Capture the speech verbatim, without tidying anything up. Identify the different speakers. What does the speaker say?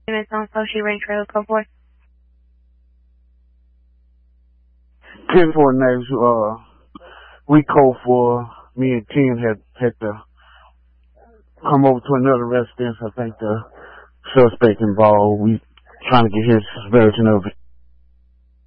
Speaker 1: It's on Foshy Range Road, go for it.
Speaker 2: ten four next, uh, we called for, me and Ken had, had to come over to another residence. I think the suspect involved. We trying to get his version of it.